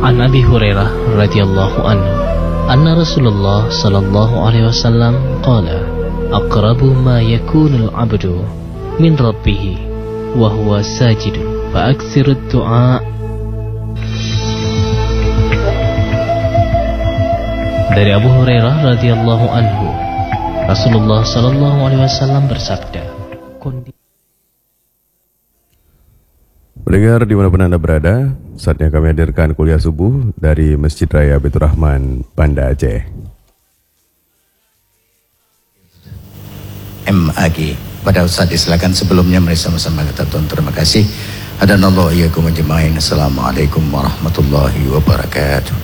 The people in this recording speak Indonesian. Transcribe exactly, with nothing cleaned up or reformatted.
An Abi Hurairah radhiyallahu anhu anna Rasulullah sallallahu alaihi wasallam qala aqrabu ma yakunul 'abdu min rabbih wa huwa sajidun fa aktsirud du'a. Dari Abu Hurairah radhiyallahu anhu, Rasulullah sallallahu alaihi wasallam bersabda, Pendengar dimanapun Anda berada, saatnya kami hadirkan kuliah subuh dari Masjid Raya Baitur Rahman, Banda Aceh. M A G pada Ustaz silakan sebelumnya mari sama-sama kata tuan terima kasih. Hadanallahu iyyakum ajmain. Assalamualaikum warahmatullahi wabarakatuh.